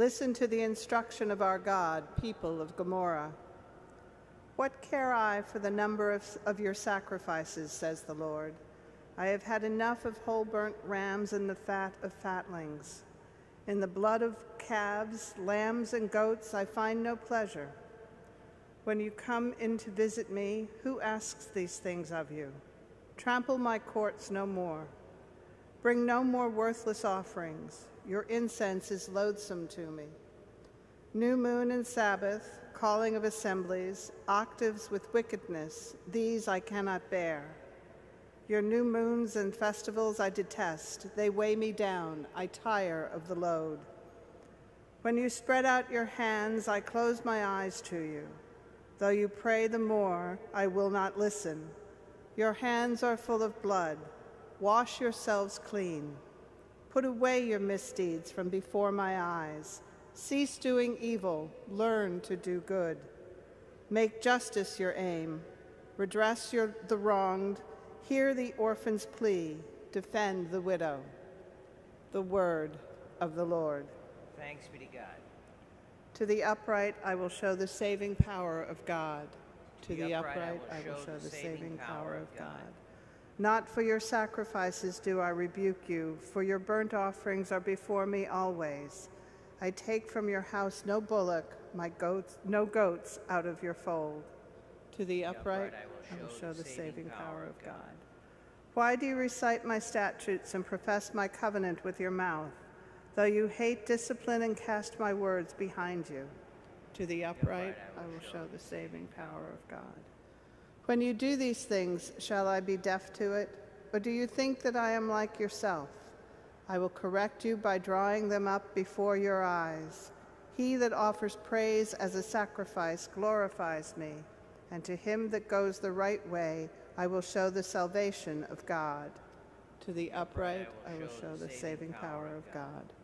Listen to the instruction of our God, people of Gomorrah. What care I for the number of your sacrifices, says the Lord. I have had enough of whole burnt rams and the fat of fatlings. In the blood of calves, lambs, and goats I find no pleasure. When you come in to visit me, who asks these things of you? Trample my courts no more. Bring no more worthless offerings. Your incense is loathsome to me. New moon and Sabbath, calling of assemblies, octaves with wickedness, these I cannot bear. Your new moons and festivals I detest. They weigh me down. I tire of the load. When you spread out your hands, I close my eyes to you. Though you pray the more, I will not listen. Your hands are full of blood. Wash yourselves clean. Put away your misdeeds from before my eyes. Cease doing evil. Learn to do good. Make justice your aim. Redress the wronged. Hear the orphan's plea. Defend the widow. The word of the Lord. Thanks be to God. To the upright I will show the saving power of God. To the upright I will show the saving power of God. Not for your sacrifices do I rebuke you, for your burnt offerings are before me always. I take from your house no bullock, no goats out of your fold. To the upright I will show the saving power of God. Why do you recite my statutes and profess my covenant with your mouth, though you hate discipline and cast my words behind you? To the upright I will show the saving power of God. When you do these things, shall I be deaf to it? Or do you think that I am like yourself? I will correct you by drawing them up before your eyes. He that offers praise as a sacrifice glorifies me, and to him that goes the right way I will show the salvation of God. To the upright I will show the saving power of God.